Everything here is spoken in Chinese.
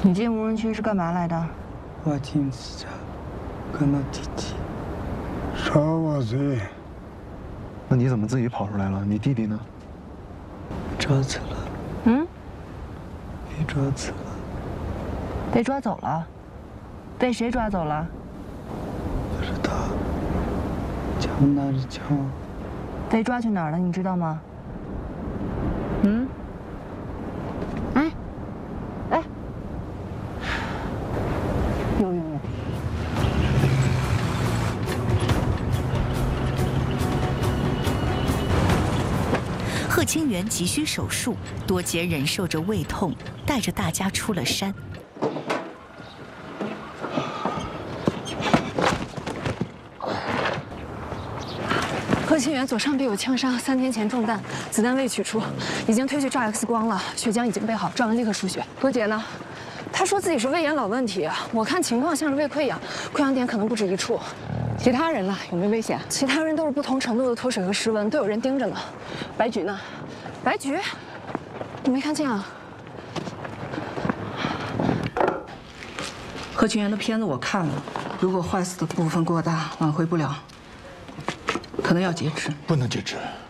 你进无人区是干嘛来的？ 我进去跟那弟弟耍我嘴。 那你怎么自己跑出来了？你弟弟呢？ 抓走了。 嗯？ 被抓走了。 被抓走了？被谁抓走了？ 不知道。枪拿着枪。 被抓去哪儿了？你知道吗？嗯？哎，哎，有。 贺清源急需手术，多杰忍受着胃痛，带着大家出了山。 贺清源左上臂有枪伤，3天前中弹，子弹未取出，已经推去照 X 光了，血浆已经备好，照完立刻输血。多杰呢？他说自己是胃炎老问题，我看情况像是胃溃疡，溃疡点可能不止一处。其他人呢？有没有危险？其他人都是不同程度的脱水和失温，都有人盯着呢。白菊呢？白菊，你没看见啊？ 贺清源的片子我看了，如果坏死的部分过大，挽回不了，可能要截肢。 不能截肢。